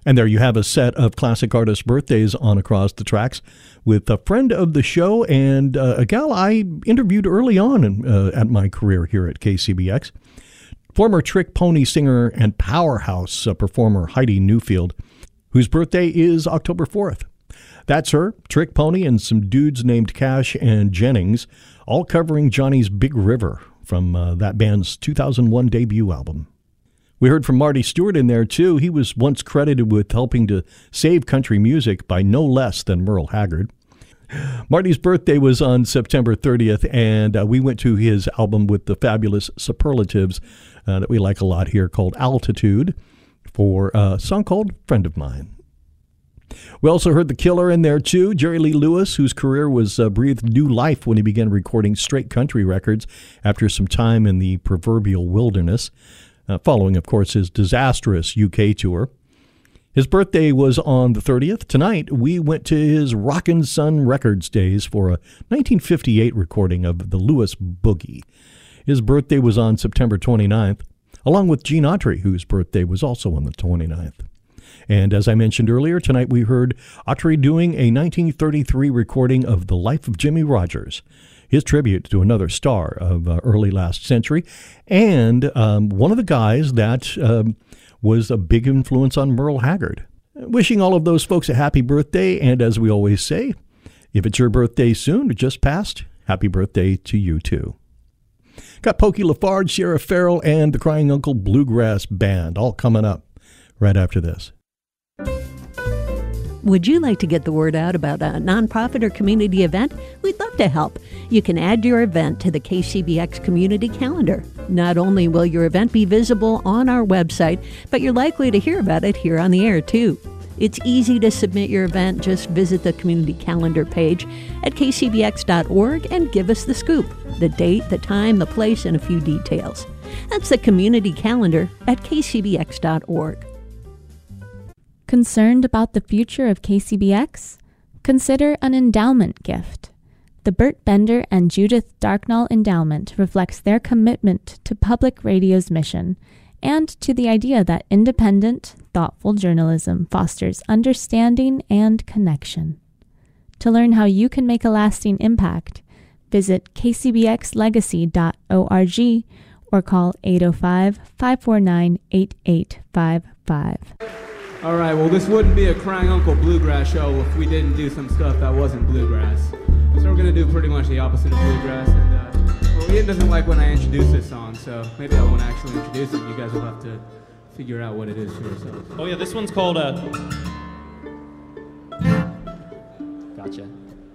And there you have a set of classic artist birthdays on Across the Tracks with a friend of the show and a gal I interviewed early on at my career here at KCBX. Former Trick Pony singer and powerhouse performer Heidi Newfield, whose birthday is October 4th. That's her, Trick Pony, and some dudes named Cash and Jennings, all covering Johnny's Big River from that band's 2001 debut album. We heard from Marty Stewart in there, too. He was once credited with helping to save country music by no less than Merle Haggard. Marty's birthday was on September 30th, and we went to his album with the fabulous superlatives that we like a lot here called Altitude for a song called Friend of Mine. We also heard The Killer in there, too, Jerry Lee Lewis, whose career was breathed new life when he began recording straight country records after some time in the proverbial wilderness. Following, of course, his disastrous UK tour. His birthday was on the 30th. Tonight, we went to his Rockin' Sun Records days for a 1958 recording of the Lewis Boogie. His birthday was on September 29th, along with Gene Autry, whose birthday was also on the 29th. And as I mentioned earlier, tonight we heard Autry doing a 1933 recording of The Life of Jimmie Rodgers, his tribute to another star of early last century, and one of the guys that was a big influence on Merle Haggard. Wishing all of those folks a happy birthday, and as we always say, if it's your birthday soon or just passed, happy birthday to you too. Got Pokey LaFarge, Sierra Farrell, and the Crying Uncle Bluegrass Band all coming up right after this. Would you like to get the word out about a nonprofit or community event? We'd love to help. You can add your event to the KCBX community calendar. Not only will your event be visible on our website, but you're likely to hear about it here on the air too. It's easy to submit your event. Just visit the community calendar page at kcbx.org and give us the scoop, the date, the time, the place, and a few details. That's the community calendar at kcbx.org. Concerned about the future of KCBX? Consider an endowment gift. The Bert Bender and Judith Darknall Endowment reflects their commitment to public radio's mission and to the idea that independent, thoughtful journalism fosters understanding and connection. To learn how you can make a lasting impact, visit kcbxlegacy.org or call 805-549-8855. All right, well, this wouldn't be a Crying Uncle Bluegrass show if we didn't do some stuff that wasn't bluegrass. So we're going to do pretty much the opposite of bluegrass. And well, Ian doesn't like when I introduce this song, so maybe I won't actually introduce it. You guys will have to figure out what it is for yourselves. Oh, yeah, this one's called Gotcha.